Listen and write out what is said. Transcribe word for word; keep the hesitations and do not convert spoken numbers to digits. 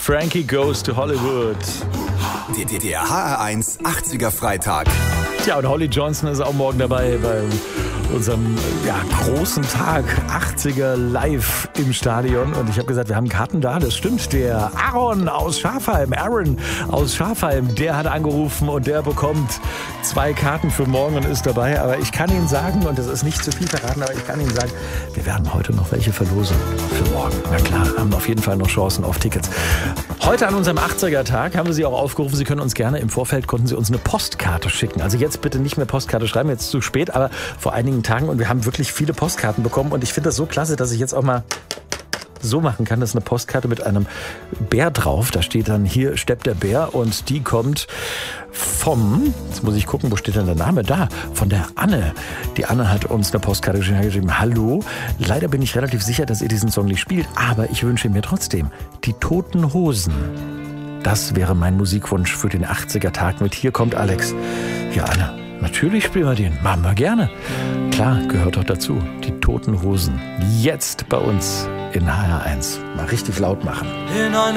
Frankie Goes to Hollywood. Der, der H R eins achtziger Freitag. Tja, und Holly Johnson ist auch morgen dabei bei unserem ja, großen Tag achtziger live im Stadion. Und ich habe gesagt, wir haben Karten da. Das stimmt. Der Aaron aus Schafheim, Aaron aus Schafheim, der hat angerufen und der bekommt zwei Karten für morgen und ist dabei. Aber ich kann Ihnen sagen, und das ist nicht zu viel verraten, aber ich kann Ihnen sagen, wir werden heute noch welche verlosen für morgen. Na klar, haben auf jeden Fall noch Chancen auf Tickets. Heute an unserem achtziger Tag haben wir Sie auch aufgerufen, Sie können uns gerne, im Vorfeld konnten Sie uns eine Postkarte schicken. Also jetzt bitte nicht mehr Postkarte schreiben, jetzt zu spät, aber vor einigen Tagen, und wir haben wirklich viele Postkarten bekommen und ich finde das so klasse, dass ich jetzt auch mal so machen kann. Das ist eine Postkarte mit einem Bär drauf. Da steht dann, hier steppt der Bär, und die kommt vom, jetzt muss ich gucken, wo steht denn der Name? Da, von der Anne. Die Anne hat uns eine Postkarte geschrieben. Hallo, leider bin ich relativ sicher, dass ihr diesen Song nicht spielt, aber ich wünsche mir trotzdem die Toten Hosen. Das wäre mein Musikwunsch für den achtziger Tag mit Hier kommt Alex. Ja, Anne, natürlich spielen wir den. Machen wir gerne. Klar, gehört doch dazu. Die Toten Hosen. Jetzt bei uns in H R eins. Mal richtig laut machen. In einer